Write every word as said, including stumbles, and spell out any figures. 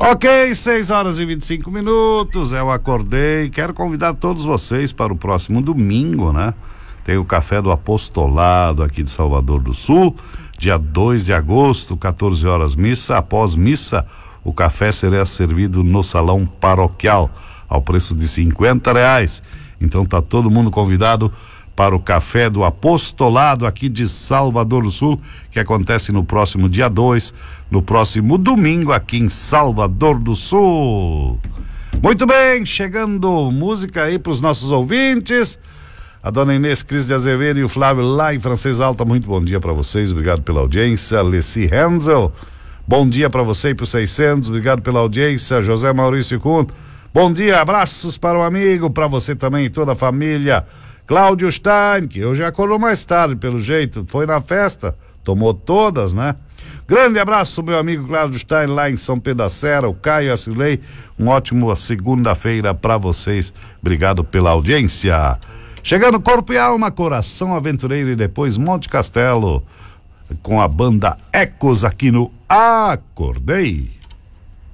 Ok, seis horas e vinte e cinco minutos, eu acordei, quero convidar todos vocês para o próximo domingo, né? Tem o Café do Apostolado aqui de Salvador do Sul, dia dois de agosto, quatorze horas missa. Após missa, o café será servido no salão paroquial, ao preço de cinquenta reais. Então tá todo mundo convidado para o Café do Apostolado aqui de Salvador do Sul, que acontece no próximo dia dois, no próximo domingo aqui em Salvador do Sul. Muito bem, chegando música aí para os nossos ouvintes. A dona Inês Cris de Azevedo e o Flávio lá em Francês Alta, muito bom dia para vocês, obrigado pela audiência. Leci Hensel, bom dia para você e para os seiscentos, obrigado pela audiência. José Maurício Kuhn, bom dia, abraços para o amigo, para você também e toda a família. Cláudio Stein, que hoje acordou mais tarde, pelo jeito, foi na festa, tomou todas, né? Grande abraço, meu amigo Cláudio Stein, lá em São Pedro da Serra, o Caio Assilei, um ótimo segunda-feira para vocês, obrigado pela audiência. Chegando Corpo e Alma, Coração Aventureiro e depois Monte Castelo, com a banda Ecos aqui no Acordei.